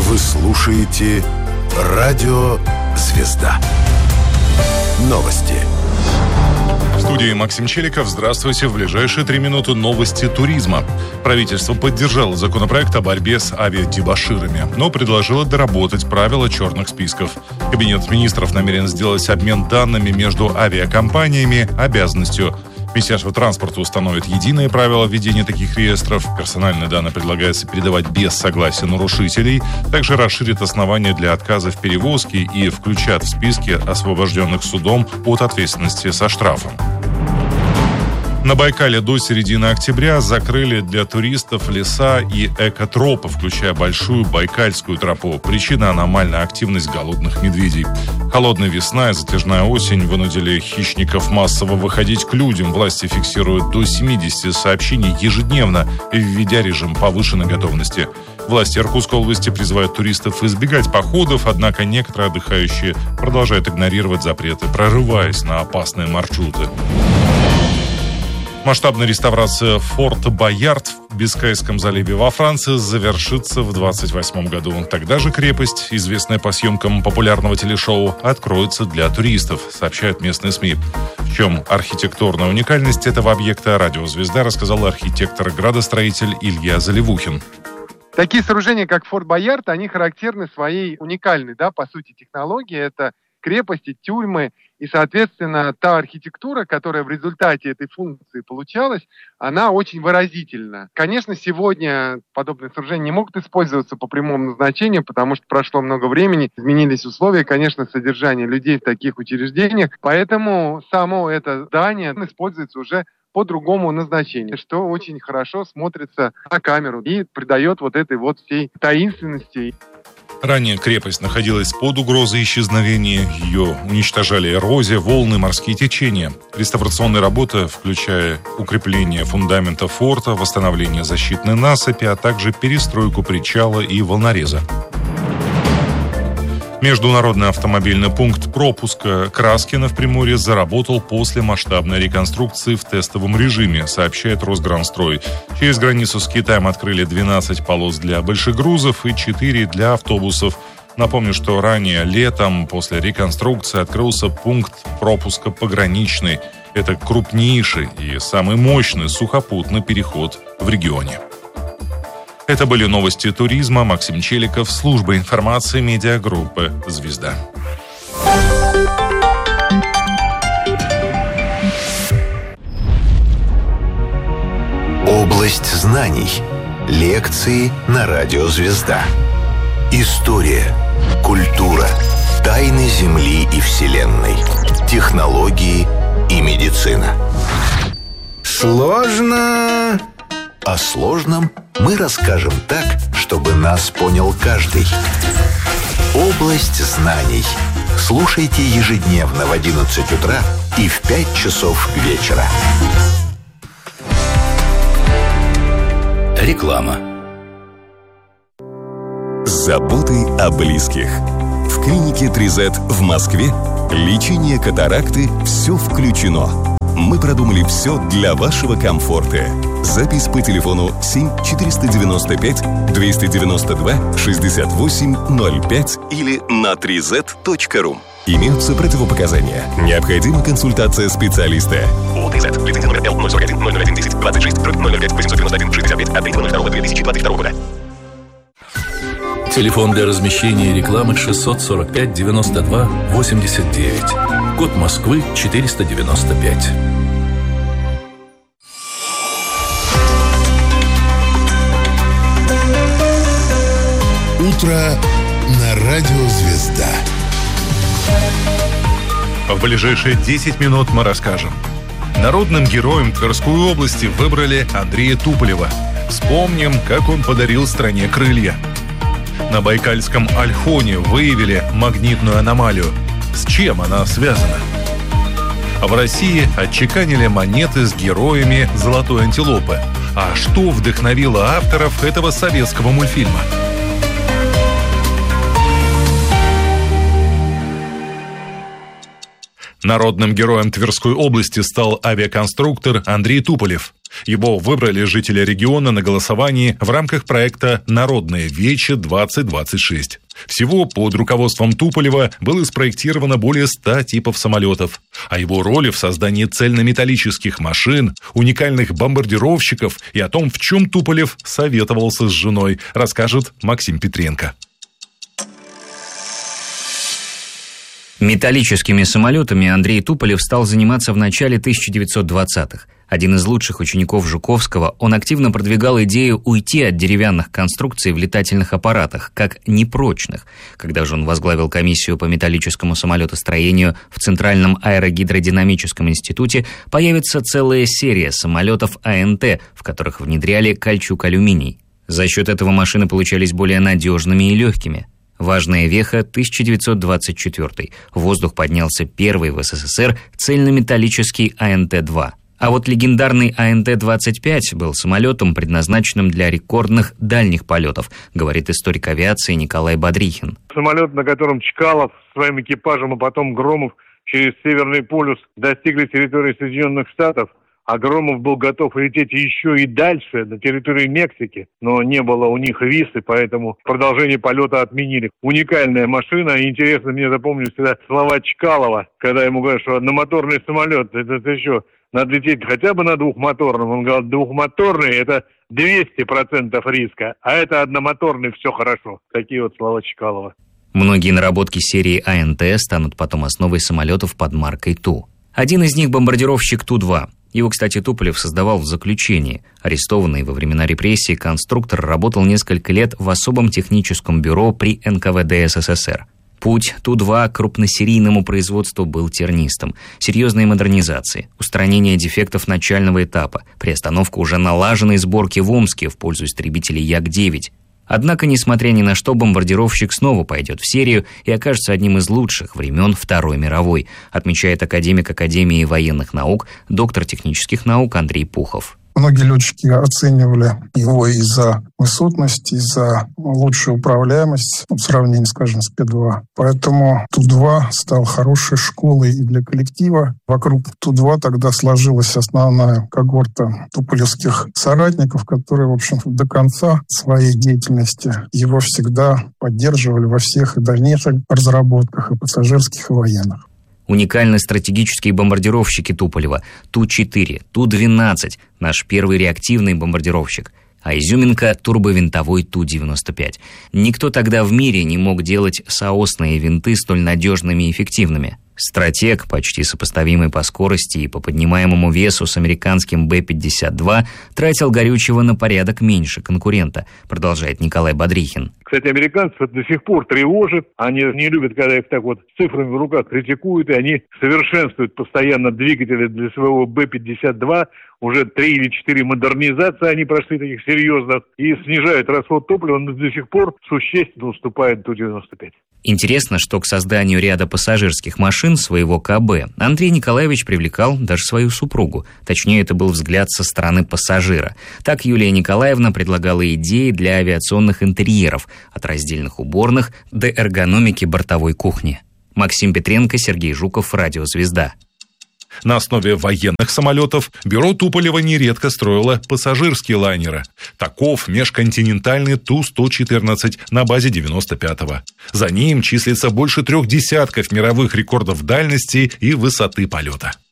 Вы слушаете «Радио Звезда». Новости. В студии Максим Челиков. Здравствуйте. В ближайшие 3 минуты новости туризма. Правительство поддержало законопроект о борьбе с авиадебоширами, но предложило доработать правила черных списков. Кабинет министров намерен сделать обмен данными между авиакомпаниями обязанностью. Министерство транспорта установит единые правила введения таких реестров. Персональные данные предлагается передавать без согласия нарушителей. Также расширит основания для отказа в перевозке и включат в списки освобожденных судом от ответственности со штрафом. На Байкале до середины октября закрыли для туристов леса и экотропы, включая Большую Байкальскую тропу. Причина – аномальная активность голодных медведей. Холодная весна и затяжная осень вынудили хищников массово выходить к людям. Власти фиксируют до 70 сообщений ежедневно, введя режим повышенной готовности. Власти Иркутской области призывают туристов избегать походов, однако некоторые отдыхающие продолжают игнорировать запреты, прорываясь на опасные маршруты. Масштабная реставрация форта Боярд в Бискайском заливе во Франции завершится в 2028 году. Тогда же крепость, известная по съемкам популярного телешоу, откроется для туристов, сообщают местные СМИ. В чем архитектурная уникальность этого объекта, «Радио Звезда» рассказал архитектор-градостроитель Илья Заливухин. Такие сооружения, как форт Боярд, они характерны своей уникальной, по сути, технологии. Это крепости, тюрьмы. И, соответственно, та архитектура, которая в результате этой функции получалась, она очень выразительна. Конечно, сегодня подобные сооружения не могут использоваться по прямому назначению, потому что прошло много времени, изменились условия, конечно, содержания людей в таких учреждениях. Поэтому само это здание используется уже по другому назначению, что очень хорошо смотрится на камеру и придает вот этой вот всей таинственности. Ранее крепость находилась под угрозой исчезновения. Ее уничтожали эрозия, волны, морские течения. Реставрационные работы, включая укрепление фундамента форта, восстановление защитной насыпи, а также перестройку причала и волнореза. Международный автомобильный пункт пропуска Краскино в Приморье заработал после масштабной реконструкции в тестовом режиме, сообщает Росгранстрой. Через границу с Китаем открыли 12 полос для большегрузов и 4 для автобусов. Напомню, что ранее летом после реконструкции открылся пункт пропуска «Пограничный». Это крупнейший и самый мощный сухопутный переход в регионе. Это были новости туризма. Максим Челиков, служба информации медиагруппы «Звезда». Область знаний. Лекции на радио «Звезда». История, культура, тайны Земли и Вселенной, технологии и медицина. Сложно. О сложном мы расскажем так, чтобы нас понял каждый. Область знаний. Слушайте ежедневно в 11 утра и в 5 часов вечера. Реклама. Заботы о близких. В клинике 3Z в Москве лечение катаракты «Все включено». Мы продумали все для вашего комфорта. Запись по телефону 7-495-292-68-05 или на 3z.ru. Имеются противопоказания. Необходима консультация специалиста. ОТЗ. Лицензия номер Л041-0010-26-005-891-65 от 3.02.2022 года. Телефон для размещения рекламы 645 92 89. Код Москвы 495. Утро на радио «Звезда». В ближайшие 10 минут мы расскажем. Народным героем Тверской области выбрали Андрея Туполева. Вспомним, как он подарил стране крылья. На Байкальском Ольхоне выявили магнитную аномалию. С чем она связана? А в России отчеканили монеты с героями золотой антилопы. А что вдохновило авторов этого советского мультфильма? Народным героем Тверской области стал авиаконструктор Андрей Туполев. Его выбрали жители региона на голосовании в рамках проекта «Народное вече-2026». Всего под руководством Туполева было спроектировано более 100 типов самолетов. О его роли в создании цельнометаллических машин, уникальных бомбардировщиков и о том, в чем Туполев советовался с женой, расскажет Максим Петренко. Металлическими самолетами Андрей Туполев стал заниматься в начале 1920-х. Один из лучших учеников Жуковского, он активно продвигал идею уйти от деревянных конструкций в летательных аппаратах, как непрочных. Когда же он возглавил комиссию по металлическому самолетостроению в Центральном аэрогидродинамическом институте, появится целая серия самолетов АНТ, в которых внедряли кальчук-алюминий. За счет этого машины получались более надежными и легкими. Важная веха – 1924. В воздух поднялся первый в СССР цельнометаллический АНТ-2. А вот легендарный АНТ-25 был самолетом, предназначенным для рекордных дальних полетов, говорит историк авиации Николай Бодрихин. Самолет, на котором Чкалов со своим экипажем, а потом Громов через Северный полюс достигли территории Соединенных Штатов, а Громов был готов лететь еще и дальше, на территории Мексики, но не было у них визы, поэтому продолжение полета отменили. Уникальная машина, и интересно, мне запомнились всегда слова Чкалова, когда ему говорят, что одномоторный самолет, это еще надо лететь хотя бы на двухмоторном. Он говорил, двухмоторный – это 200% риска, а это одномоторный – все хорошо. Такие вот слова Чкалова. Многие наработки серии АНТ станут потом основой самолетов под маркой Ту. Один из них – бомбардировщик Ту-2. Его, кстати, Туполев создавал в заключении. Арестованный во времена репрессий, конструктор работал несколько лет в особом техническом бюро при НКВД СССР. Путь Ту-2 к крупносерийному производству был тернистым. Серьезные модернизации, устранение дефектов начального этапа, приостановка уже налаженной сборки в Омске в пользу истребителей Як-9. Однако, несмотря ни на что, бомбардировщик снова пойдет в серию и окажется одним из лучших времен Второй мировой, отмечает академик Академии военных наук, доктор технических наук Андрей Пухов. Многие летчики оценивали его из-за высотности, из-за лучшей управляемости в сравнении, скажем, с П-2. Поэтому Ту-2 стал хорошей школой и для коллектива. Вокруг Ту-2 тогда сложилась основная когорта туполевских соратников, которые, в общем, до конца своей деятельности его всегда поддерживали во всех и дальнейших разработках, и пассажирских, и военных. Уникальны стратегические бомбардировщики Туполева Ту-4, Ту-12, наш первый реактивный бомбардировщик, а изюминка – турбовинтовой Ту-95. Никто тогда в мире не мог делать соосные винты столь надежными и эффективными. Стратег, почти сопоставимый по скорости и по поднимаемому весу с американским Б-52, тратил горючего на порядок меньше конкурента, продолжает Николай Бодрихин. Кстати, американцев до сих пор тревожит. Они не любят, когда их так вот с цифрами в руках критикуют, и они совершенствуют постоянно двигатели для своего Б-52. Уже 3 или 4 модернизации они прошли таких серьезных и снижают расход топлива, но до сих пор существенно уступает Ту-95. Интересно, что к созданию ряда пассажирских машин своего КБ Андрей Николаевич привлекал даже свою супругу. Точнее, это был взгляд со стороны пассажира. Так Юлия Николаевна предлагала идеи для авиационных интерьеров, от раздельных уборных до эргономики бортовой кухни. Максим Петренко, Сергей Жуков, Радио «Звезда». На основе военных самолетов бюро Туполева нередко строило пассажирские лайнеры. Таков межконтинентальный Ту-114 на базе 95-го. За ним числится больше 3 десятков мировых рекордов дальности и высоты полета.